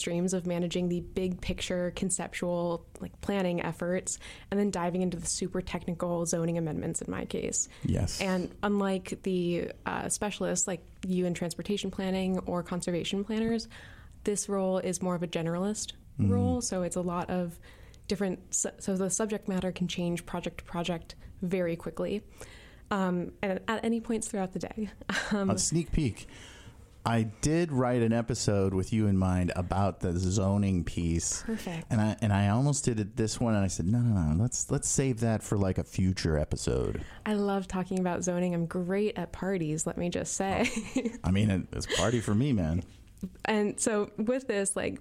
extremes of managing the big picture conceptual like planning efforts and then diving into the super technical zoning amendments in my case. Yes. And unlike the specialists like you in transportation planning or conservation planners, this role is more of a generalist role. So it's a lot of different, so the subject matter can change project to project very quickly, and at any points throughout the day. A sneak peek. I did write an episode with you in mind about the zoning piece. Perfect. And I almost did it this one, and I said, no, let's save that for like a future episode. I love talking about zoning. I'm great at parties, let me just say. I mean, it's a party for me, man. And so with this, like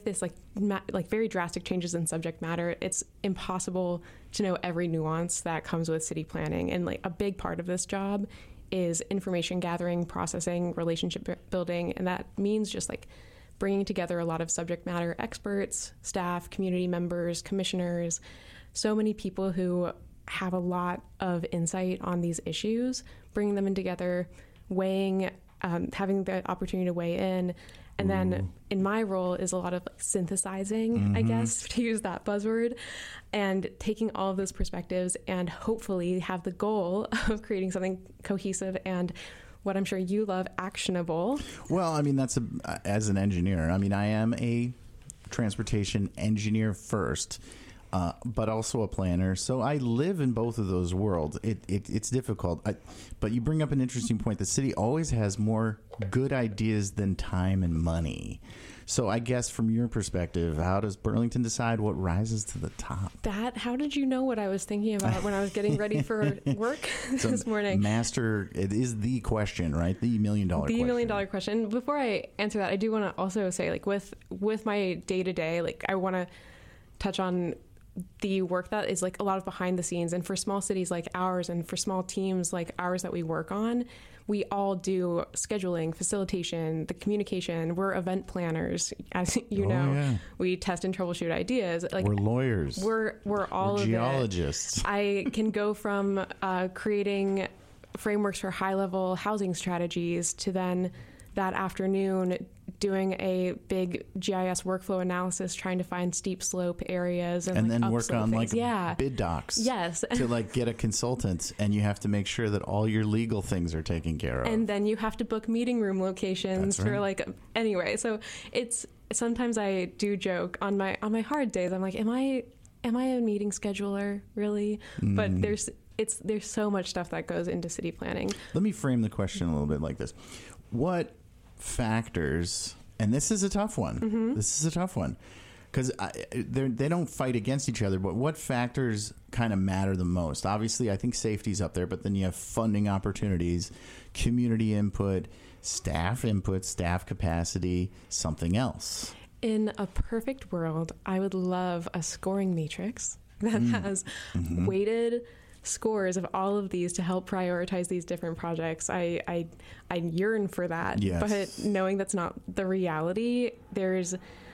very drastic changes in subject matter, it's impossible to know every nuance that comes with city planning. And like a big part of this job is information gathering, processing, relationship building. And that means just like bringing together a lot of subject matter experts, staff, community members, commissioners, so many people who have a lot of insight on these issues, bringing them in together, weighing, having the opportunity to weigh in. And then in my role is a lot of like synthesizing, I guess, to use that buzzword, and taking all of those perspectives and hopefully have the goal of creating something cohesive and what I'm sure you love, actionable. Well, I mean, as an engineer, I mean, I am a transportation engineer first, but also a planner. So I live in both of those worlds. It's difficult. But you bring up an interesting point. The city always has more good ideas than time and money. So I guess from your perspective, how does Burlington decide what rises to the top? How did you know what I was thinking about when I was getting ready for work this morning? It is the question, right? The $1 million question. The $1 million question. Before I answer that, I do want to also say, like, with my day-to-day, like, I want to touch on the work that is like a lot of behind the scenes. And for small cities like ours and for small teams like ours that we work on, we all do scheduling, facilitation, the communication. We're event planners, as you know. Yeah. We test and troubleshoot ideas. Like, we're lawyers. We're all we're of geologists. It. I can go from creating frameworks for high-level housing strategies to then that afternoon doing a big GIS workflow analysis, trying to find steep slope areas and like then work on things. Like bid docs. Yes. To like get a consultant, and you have to make sure that all your legal things are taken care of. And then you have to book meeting room locations. That's right. For like, anyway, so it's, sometimes I do joke on my hard days, I'm like, am I a meeting scheduler really? But there's so much stuff that goes into city planning. Let me frame the question a little bit like this. What factors, and this is a tough one. This is a tough one because they don't fight against each other, but what factors kind of matter the most? Obviously, I think safety's up there, but then you have funding opportunities, community input, staff capacity, something else. In a perfect world, I would love a scoring matrix that has weighted scores of all of these to help prioritize these different projects. I yearn for that. Yes. But knowing that's not the reality, there's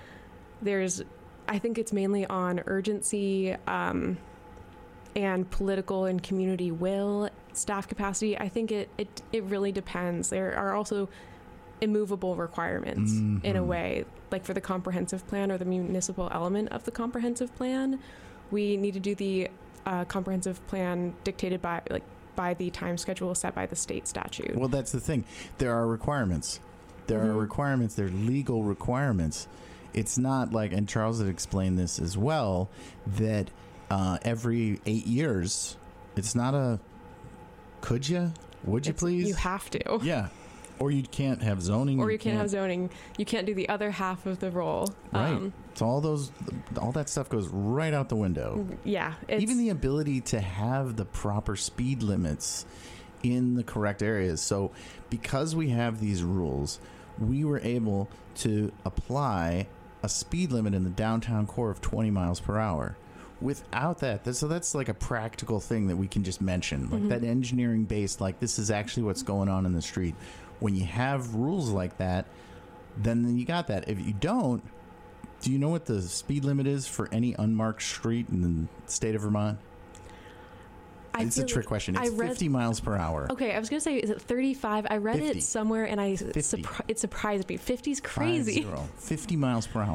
I think it's mainly on urgency and political and community will, staff capacity. I think it really depends. There are also immovable requirements in a way, like for the comprehensive plan or the municipal element of the comprehensive plan. We need to do the comprehensive plan dictated by the time schedule set by the state statute. Well, that's the thing. There are requirements. There are requirements. There are legal requirements. It's not like, and Charles had explained this as well, that every 8 years, it's not a could you, would you please? You have to. Yeah. Or you can't have zoning. Or you can't have zoning. You can't do the other half of the role. Right. So all that stuff goes right out the window. Yeah. Even the ability to have the proper speed limits in the correct areas. So because we have these rules, we were able to apply a speed limit in the downtown core of 20 miles per hour. Without that, so that's like a practical thing that we can just mention, like that engineering based, like this is actually what's going on in the street. When you have rules like that, then you got that. If you don't, do you know what the speed limit is for any unmarked street in the state of Vermont? It's a trick question. It's 50 miles per hour. Okay, I was going to say, is it 35? I read 50. it somewhere, and it surprised me. 50 is crazy. 50 miles per hour.